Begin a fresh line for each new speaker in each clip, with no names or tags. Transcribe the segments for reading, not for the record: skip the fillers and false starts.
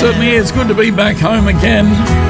Certainly is. Good to be back home again.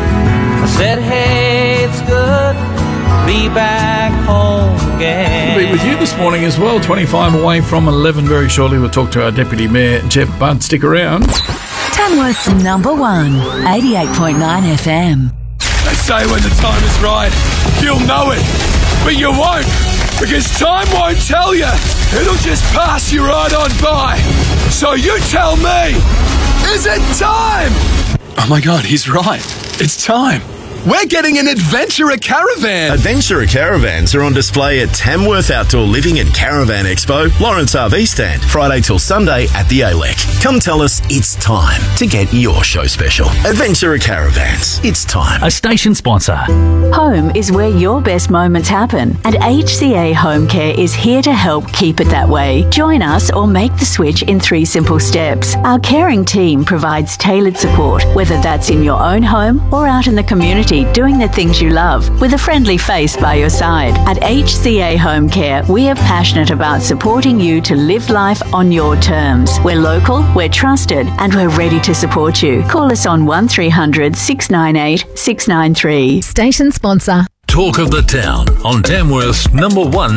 I said, hey, it's good to be back home again.
We'll be with you this morning as well, 25 away from 11. Very shortly we'll talk to our Deputy Mayor, Jeff Budd. Stick around.
Tamworth's number one, 88.9 FM.
They say when the time is right, you'll know it, but you won't, because time won't tell you. It'll just pass you right on by. So you tell me, is it time?
Oh my God, he's right. It's time. We're getting an Adventurer Caravan.
Adventurer Caravans are on display at Tamworth Outdoor Living and Caravan Expo, Lawrence RV Stand, Friday till Sunday at the ALEC. Come tell us it's time to get your show special. Adventurer Caravans, it's time.
A station sponsor.
Home is where your best moments happen, and HCA Home Care is here to help keep it that way. Join us or make the switch in 3 simple steps. Our caring team provides tailored support, whether that's in your own home or out in the community doing the things you love, with a friendly face by your side. At HCA Home Care, we are passionate about supporting you to live life on your terms. We're local, we're trusted, and we're ready to support you. Call us on 1300 698 693.
Station sponsor.
Talk of the town on Tamworth's number one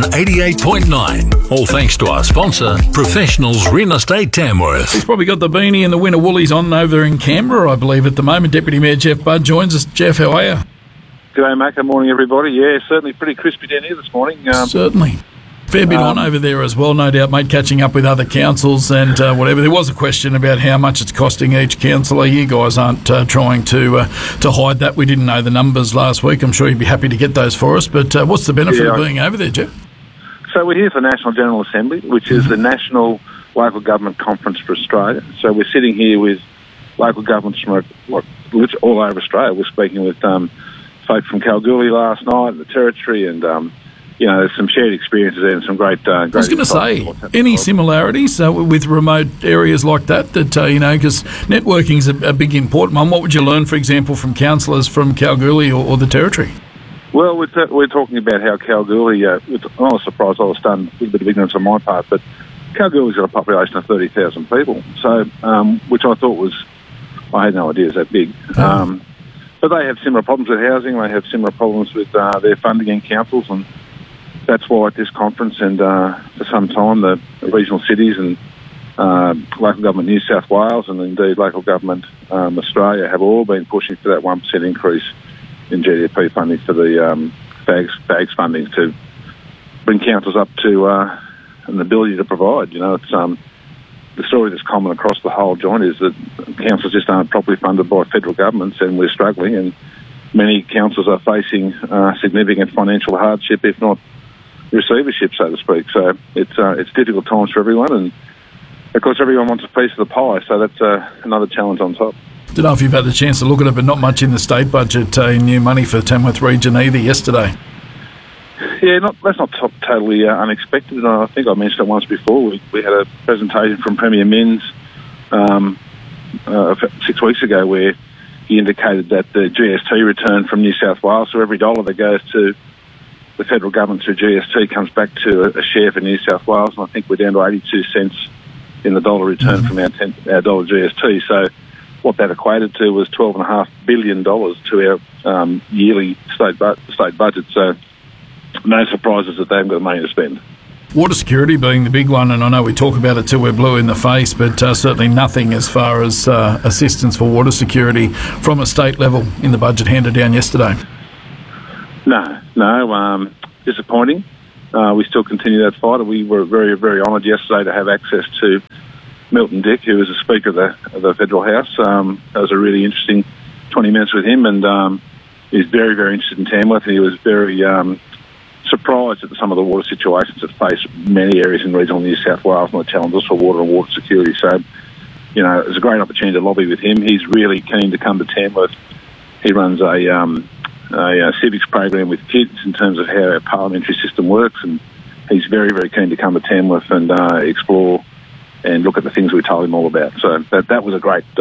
88.9. All thanks to our sponsor, Professionals Real Estate Tamworth.
He's probably got the beanie and the winter woolies on over in Canberra, I believe, at the moment. Deputy Mayor Jeff Budd joins us. Jeff, how are you?
G'day, mate. Good morning, everybody. Yeah, certainly pretty crispy down here this morning.
Certainly. Fair bit on over there as well, no doubt, mate, catching up with other councils and whatever. There was a question about how much it's costing each councillor. You guys aren't trying to hide that. We didn't know the numbers last week. I'm sure you'd be happy to get those for us. But what's the benefit of being over there, Jeff?
So we're here for National General Assembly, which is the National Local Government Conference for Australia. So we're sitting here with local governments from all over Australia. We're speaking with folk from Kalgoorlie last night, the Territory, and there's some shared experiences there and some great. I
was going to say, any similarities with remote areas like that? Because networking's a big important one. What would you learn, for example, from councillors from Kalgoorlie or the Territory?
Well, we're talking about how Kalgoorlie. I was surprised. I was stunned. A little bit of ignorance on my part, but Kalgoorlie's got a population of 30,000 people. So, which I thought was, I had no idea it was that big. But they have similar problems with housing. They have similar problems with their funding in councils, and that's why at this conference and for some time the regional cities and local government New South Wales and indeed local government Australia have all been pushing for that 1% increase in GDP funding for the BAGS funding to bring councils up to an ability to provide. It's the story that's common across the whole joint is that councils just aren't properly funded by federal governments, and we're struggling, and many councils are facing significant financial hardship, if not receivership, so to speak. So it's difficult times for everyone, and of course everyone wants a piece of the pie, so that's another challenge on top.
Don't know if you've had the chance to look at it, but not much in the state budget, new money for Tamworth region either yesterday.
Yeah, that's not totally unexpected. I think I mentioned it once before. We had a presentation from Premier Minns 6 weeks ago where he indicated that the GST return from New South Wales, so every dollar that goes to the federal government through GST comes back to a share for New South Wales, and I think we're down to 82 cents in the dollar return from our dollar GST. So what that equated to was $12.5 billion to our yearly state budget. So no surprises that they haven't got the money to spend.
Water security being the big one, and I know we talk about it till we're blue in the face, but certainly nothing as far as assistance for water security from a state level in the budget handed down yesterday. No, disappointing. We still continue that fight. We were very, very honoured yesterday to have access to Milton Dick, who was the Speaker of the Federal House. That was a really interesting 20 minutes with him, and he's very, very interested in Tamworth, and he was very surprised at some of the water situations that face many areas in regional New South Wales and the challenges for water and water security. So, it was a great opportunity to lobby with him. He's really keen to come to Tamworth. He runs a civics program with kids in terms of how our parliamentary system works, and he's very, very keen to come to Tamworth and explore and look at the things we told him all about. So that was a great